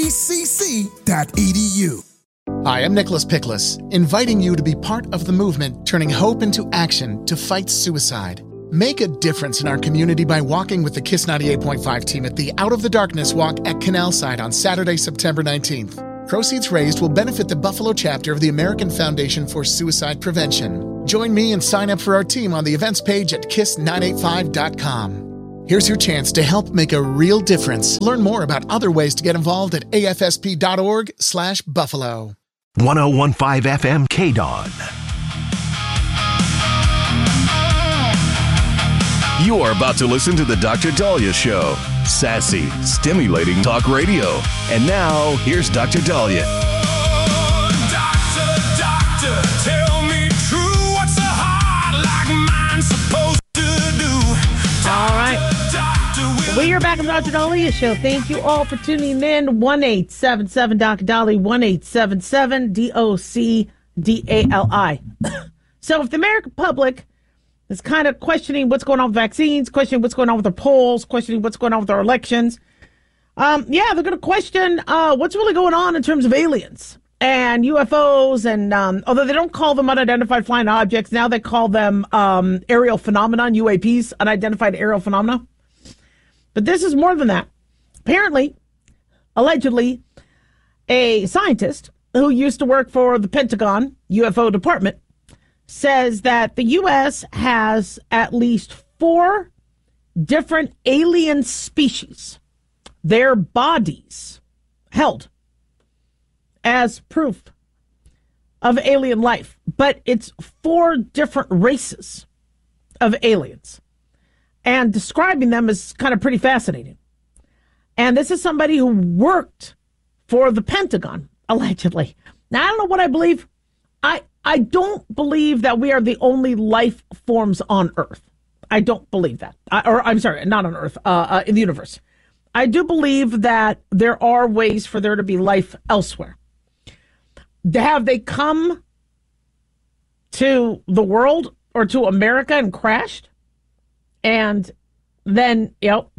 Hi, I'm Nicholas Pickles, inviting you to be part of the movement turning hope into action to fight suicide. Make a difference in our community by walking with the KISS 98.5 team at the Out of the Darkness Walk at Canalside on Saturday, September 19th. Proceeds raised will benefit the Buffalo chapter of the American Foundation for Suicide Prevention. Join me and sign up for our team on the events page at kiss985.com. Here's your chance to help make a real difference. Learn more about other ways to get involved at afsp.org/Buffalo. 101.5 FM KDON. You are about to listen to the Dr. Dahlia Show. Sassy, stimulating talk radio. And now, here's Dr. Dahlia. Doctor, tell me true. What's a heart like mine supposed to do? All right. We are back on the Dr. Dahlia Show. Thank you all for tuning in. 1-877 Dr. Dahlia, 1-877 DOCDALI. So if the American public is kind of questioning what's going on with vaccines, questioning what's going on with their polls, questioning what's going on with our elections, they're going to question what's really going on in terms of aliens and UFOs. And although they don't call them unidentified flying objects, now they call them aerial phenomenon, UAPs, unidentified aerial phenomena. But this is more than that. Apparently, allegedly, a scientist who used to work for the Pentagon UFO department says that the U.S. has at least 4 different alien species, their bodies held as proof of alien life. But it's 4 different races of aliens. And describing them is kind of pretty fascinating. And this is somebody who worked for the Pentagon, allegedly. Now, I don't know what I believe. I don't believe that we are the only life forms on Earth. I don't believe that. I'm sorry, not on Earth, in the universe. I do believe that there are ways for there to be life elsewhere. Have they come to the world or to America and crashed? And then,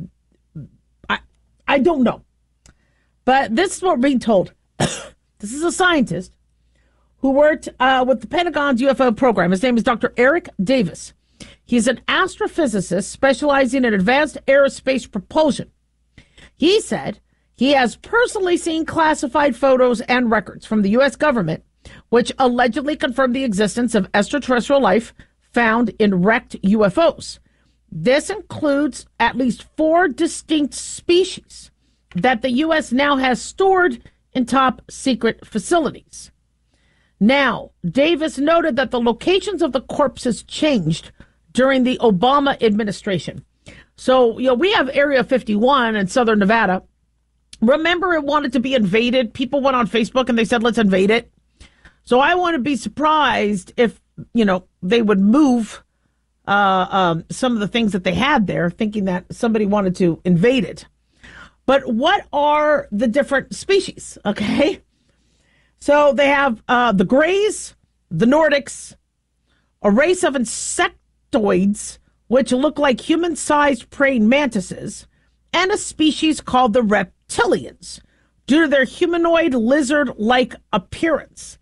I don't know. But this is what we're being told. This is a scientist who worked with the Pentagon's UFO program. His name is Dr. Eric Davis. He's an astrophysicist specializing in advanced aerospace propulsion. He said he has personally seen classified photos and records from the U.S. government, which allegedly confirm the existence of extraterrestrial life found in wrecked UFOs. This includes at least 4 distinct species that the U.S. now has stored in top secret facilities. Now, Davis noted that the locations of the corpses changed during the Obama administration. So, we have Area 51 in southern Nevada. Remember, it wanted to be invaded. People went on Facebook and they said, let's invade it. So I wouldn't be surprised if, they would move some of the things that they had there, thinking that somebody wanted to invade it. But what are the different species? Okay. So they have the Greys, the Nordics, a race of insectoids, which look like human-sized praying mantises, and a species called the reptilians, due to their humanoid lizard-like appearance.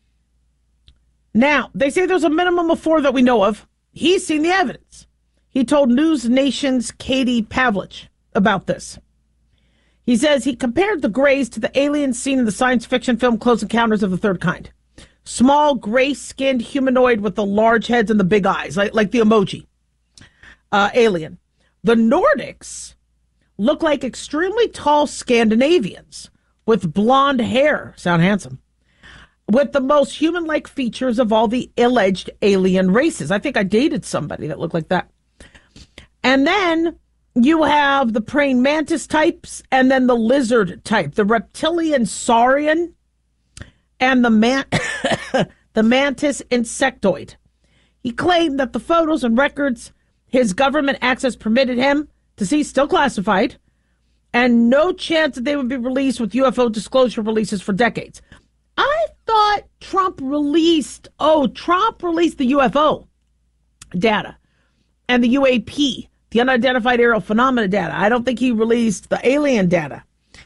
Now, they say there's a minimum of 4 that we know of. He's seen the evidence. He told News Nation's Katie Pavlich about this. He says he compared the Greys to the aliens seen in the science fiction film Close Encounters of the Third Kind. Small, gray-skinned humanoid with the large heads and the big eyes, like the emoji alien. The Nordics look like extremely tall Scandinavians with blonde hair. Sound handsome. With the most human-like features of all the alleged alien races. I think I dated somebody that looked like that. And then you have the praying mantis types and then the lizard type, the reptilian saurian and the mantis insectoid. He claimed that the photos and records his government access permitted him to see still classified and no chance that they would be released with UFO disclosure releases for decades. I thought Trump released the UFO data and the UAP, the unidentified aerial phenomena data. I don't think he released the alien data.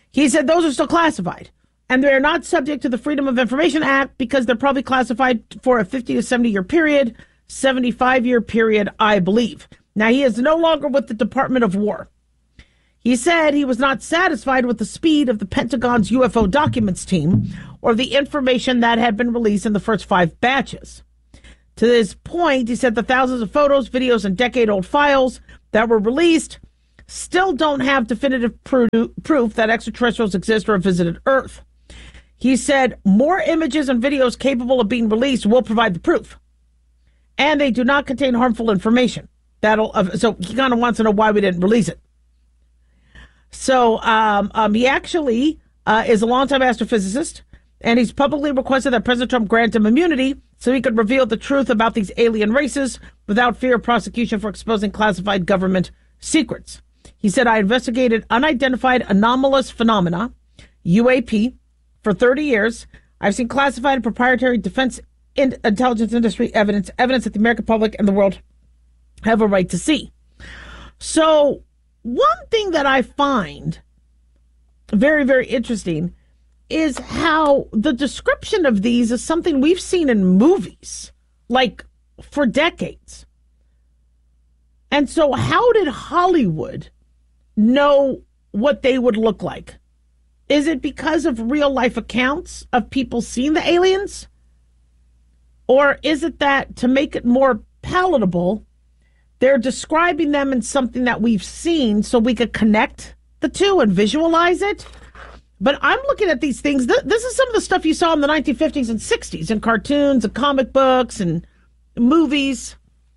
He said those are still classified, and they're not subject to the Freedom of Information Act because they're probably classified for a 50 to 70-year period, 75-year period, I believe. Now, he is no longer with the Department of War. He said he was not satisfied with the speed of the Pentagon's UFO documents team or the information that had been released in the first 5 batches. To this point, he said the thousands of photos, videos, and decade-old files that were released still don't have definitive proof that extraterrestrials exist or have visited Earth. He said more images and videos capable of being released will provide the proof, and they do not contain harmful information. So he kind of wants to know why we didn't release it. So he actually is a longtime astrophysicist, and he's publicly requested that President Trump grant him immunity so he could reveal the truth about these alien races without fear of prosecution for exposing classified government secrets. He said, I investigated unidentified anomalous phenomena, UAP, for 30 years. I've seen classified and proprietary defense intelligence industry evidence that the American public and the world have a right to see. So one thing that I find very, very interesting is how the description of these is something we've seen in movies, like for decades. And so how did Hollywood know what they would look like? Is it because of real life accounts of people seeing the aliens? Or is it that to make it more palatable, they're describing them in something that we've seen so we could connect the two and visualize it? But I'm looking at these things. This is some of the stuff you saw in the 1950s and 60s in cartoons and comic books and movies.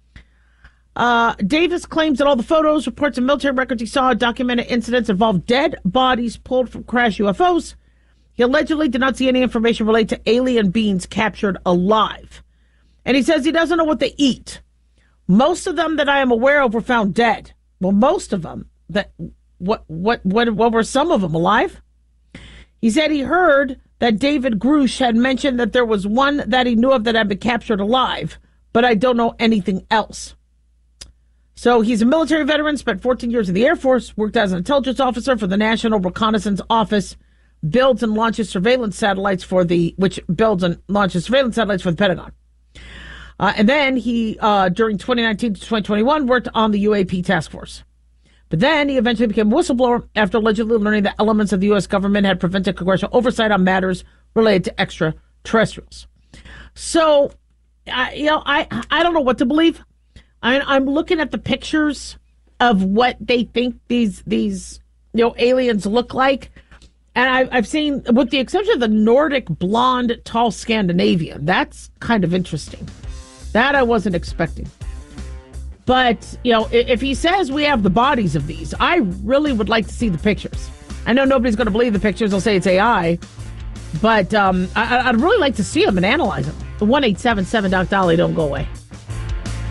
Davis claims that all the photos, reports, and military records he saw documented incidents involved dead bodies pulled from crashed UFOs. He allegedly did not see any information related to alien beings captured alive. And he says he doesn't know what they eat. Most of them that I am aware of were found dead. Well, most of them. What were some of them alive? He said he heard that David Grush had mentioned that there was one that he knew of that had been captured alive, but I don't know anything else. So he's a military veteran, spent 14 years in the Air Force, worked as an intelligence officer for the National Reconnaissance Office, builds and launches surveillance satellites for the Pentagon. And then he, during 2019 to 2021, worked on the UAP task force. But then he eventually became a whistleblower after allegedly learning that elements of the U.S. government had prevented congressional oversight on matters related to extraterrestrials. So, I don't know what to believe. I mean, I'm looking at the pictures of what they think these aliens look like. And I've seen, with the exception of the Nordic blonde, tall Scandinavian, that's kind of interesting. That I wasn't expecting. But, if he says we have the bodies of these, I really would like to see the pictures. I know nobody's going to believe the pictures. They'll say it's AI. But I'd really like to see them and analyze them. The 1-877-Doc Dolly, don't go away.